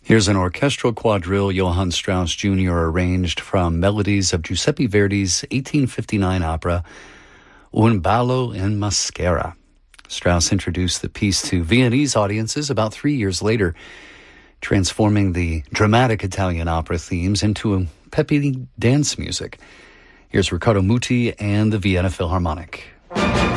Here's an orchestral quadrille Johann Strauss Jr. arranged from melodies of Giuseppe Verdi's 1859 opera Un ballo in maschera. Strauss introduced the piece to Viennese audiences about 3 years later, transforming the dramatic Italian opera themes into peppy dance music. Here's Riccardo Muti and the Vienna Philharmonic.